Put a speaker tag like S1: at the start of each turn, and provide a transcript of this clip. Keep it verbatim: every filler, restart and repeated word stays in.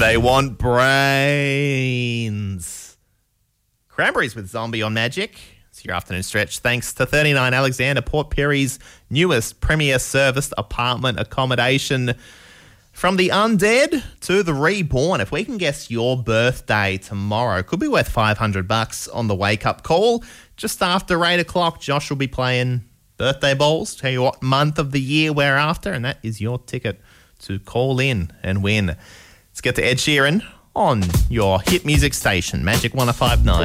S1: They want brains. Cranberries with Zombie on Magic. It's your afternoon stretch. Thanks to thirty-nine Alexander, Port Perry's newest premier serviced apartment accommodation. From the undead to the reborn. If we can guess your birthday tomorrow, could be worth five hundred bucks on the wake-up call. Just after eight o'clock, Josh will be playing birthday balls. Tell you what month of the year we're after, and that is your ticket to call in and win. Let's get to Ed Sheeran on your hit music station, Magic one oh five nine.